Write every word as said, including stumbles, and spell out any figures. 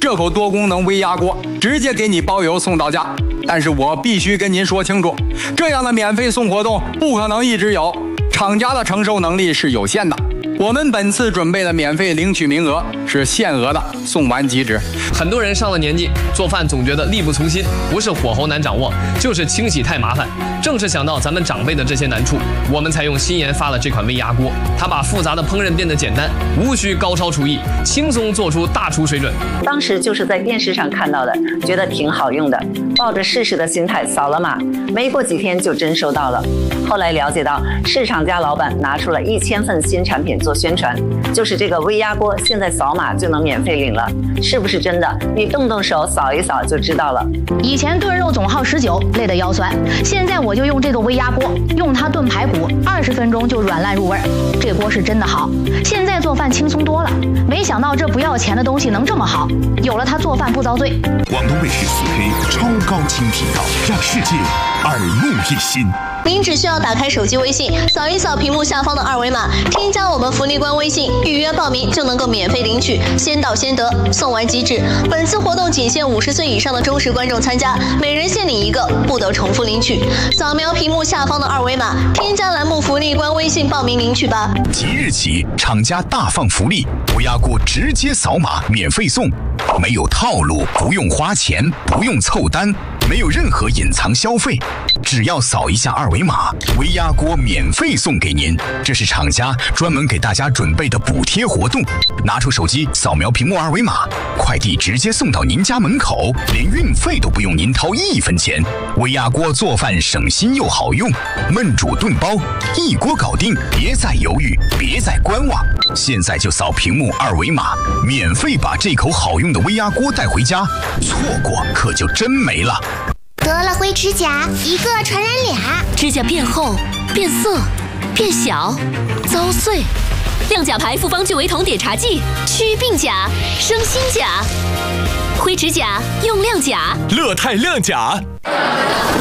这口多功能微压锅直接给你包邮送到家。但是我必须跟您说清楚，这样的免费送活动不可能一直有，厂家的承受能力是有限的。我们本次准备的免费领取名额是限额的，送完即止。 很多人上了年纪，做饭总觉得力不从心，不是火候难掌握，就是清洗太麻烦。正是想到咱们长辈的这些难处，我们才用新研发了这款微压锅。它把复杂的烹饪变得简单，无需高烧厨艺，轻松做出大厨水准。 当时就是在电视上看到的，觉得挺好用的，抱着试试的心态扫了码，没过几天就真收到了。后来了解到，市场家老板拿出了一千份新产品做宣传，就是这个微压锅，现在扫码就能免费领了，是不是真的？你动动手扫一扫就知道了。 以前炖肉总耗十九，累得腰酸，现在我就用这个微压锅，用它炖排骨，二十分钟就软烂入味。这锅是真的好，现在做饭轻松多了。没想到这不要钱的东西能这么好，有了它做饭不遭罪。 广东卫视四 K 超高清频道，让世界耳目一新。 您只需要打开手机微信，扫一扫屏幕下方的二维码，添加我们福利官微信，预约报名就能够免费领取，先到先得，送完即止。本次活动仅限五十岁以上的忠实观众参加，每人限领一个，不得重复领取。扫描屏幕下方的二维码，添加栏目福利官微信报名领取吧。 即日起，厂家大放福利，微压锅直接扫码免费送，没有套路，不用花钱，不用凑单，没有任何隐藏消费，只要扫一下二维码，微压锅免费送给您。这是厂家专门给大家准备的补贴活动，拿出手机扫描屏幕二维码，快递直接送到您家门口，连运费都不用您掏一分钱。微压锅做饭省心又好用，焖煮炖包一锅搞定，别再犹豫，别再观望，现在就扫屏幕二维码，免费把这口好用的微压锅带回家，错过可就真没了。 得了灰指甲，一个传染俩， 指甲变厚、变色、变小、遭碎。亮甲牌复方聚维酮碘茶剂，祛病甲，生新甲。灰指甲用亮甲， 乐泰亮甲。